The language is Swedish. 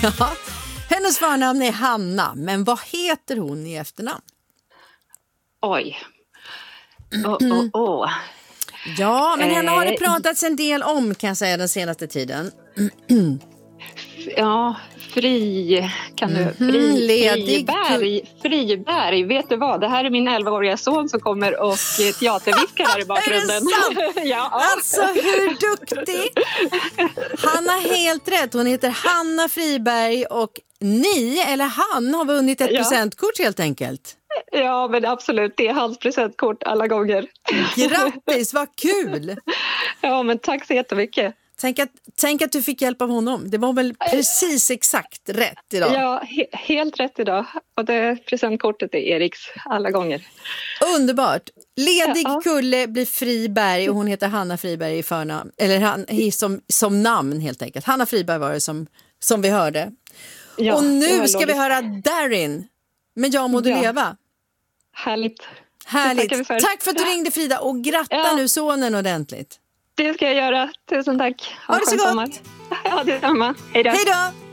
Ja. Hennes förnamn är Hanna, men vad heter hon i efternamn? Oj. Ja, men henne har det pratats en del om, kan jag säga, den senaste tiden. Ja, Friberg, vet du vad? Det här är min 11-åriga son som kommer och teaterviskar här i bakgrunden. Är det sant? Ja. Alltså, hur duktig? Han har helt rätt. Hon heter Hanna Friberg och han har vunnit ett presentkort helt enkelt. Ja, men absolut. Det är hans presentkort alla gånger. Grattis, vad kul! Ja, men tack så jättemycket. Tänk att du fick hjälp av honom. Det var väl precis exakt rätt idag? Ja, helt rätt idag. Och det presentkortet är Eriks alla gånger. Underbart. Ledig kulle blir Friberg och hon heter Hanna Friberg i förnamn. Eller som namn helt enkelt. Hanna Friberg var det som vi hörde. Ja, och nu ska vi höra Darin med Jag må du leva. Härligt. Tack för att du ringde, Frida, och gratta nu sonen ordentligt. Det ska jag göra. Tusen tack. Ha det så gott. Ja, detsamma. Hej då. Hej då.